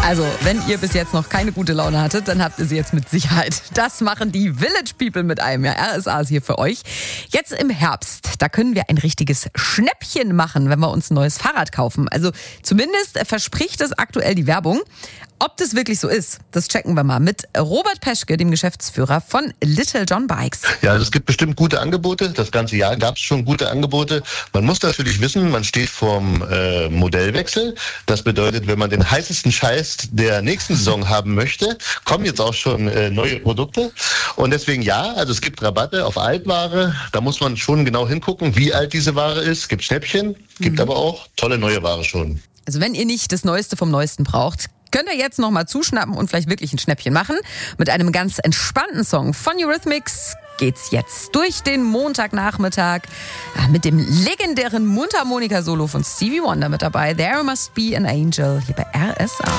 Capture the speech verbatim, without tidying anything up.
Also, wenn ihr bis jetzt noch keine gute Laune hattet, dann habt ihr sie jetzt mit Sicherheit. Das machen die Village People mit einem. Ja, R S A ist hier für euch. Jetzt im Herbst, da können wir ein richtiges Schnäppchen machen, wenn wir uns ein neues Fahrrad kaufen. Also zumindest verspricht es aktuell die Werbung. Ob das wirklich so ist, das checken wir mal mit Robert Peschke, dem Geschäftsführer von Little John Bikes. Ja, also es gibt bestimmt gute Angebote. Das ganze Jahr gab es schon gute Angebote. Man muss natürlich wissen, man steht vorm äh, Modellwechsel. Das bedeutet, wenn man den heißesten Scheiß der nächsten Saison haben möchte, kommen jetzt auch schon äh, neue Produkte. Und deswegen ja, also es gibt Rabatte auf Altware. Da muss man schon genau hingucken, wie alt diese Ware ist. Es gibt Schnäppchen, gibt mhm. aber auch tolle neue Ware schon. Also wenn ihr nicht das Neueste vom Neuesten braucht, könnt ihr jetzt nochmal zuschnappen und vielleicht wirklich ein Schnäppchen machen. Mit einem ganz entspannten Song von Eurythmics geht's jetzt durch den Montagnachmittag mit dem legendären Mundharmonika-Solo von Stevie Wonder mit dabei. There Must Be an Angel hier bei R S A.